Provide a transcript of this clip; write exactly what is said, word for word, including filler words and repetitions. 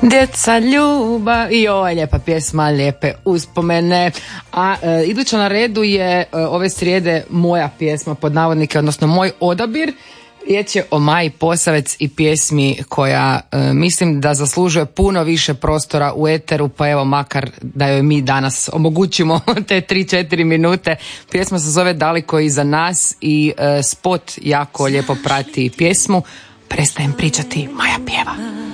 Djeca ljubav i ovo je lijepa pjesma, lijepe uspomene. A e, iduća na redu je e, ove srijede moja pjesma pod navodnike, odnosno moj odabir. Riječ je o Maji Posavec i pjesmi koja e, mislim da zaslužuje puno više prostora u eteru, pa evo makar da joj mi danas omogućimo te tri četiri minute. Pjesma se zove Daleko iza nas i e, spot jako lijepo prati pjesmu. Prestajem pričati, Maja pjeva.